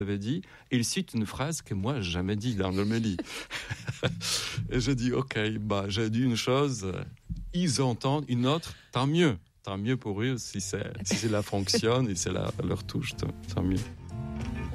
avait dit, il cite une phrase que moi, j'ai jamais dit dans le Mélie. Et je dis, ok, j'ai dit une chose, ils entendent une autre, tant mieux. Tant mieux pour eux si cela fonctionne et c'est leur touche, tant mieux.